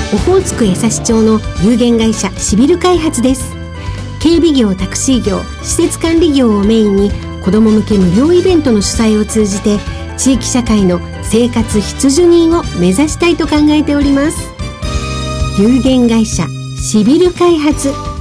オホーツク江差町の有限会社シビル開発です。警備業、タクシー業、施設管理業をメインに子ども向け無料イベントの主催を通じて地域社会の生活必需人を目指したいと考えております。有限会社シビル開発。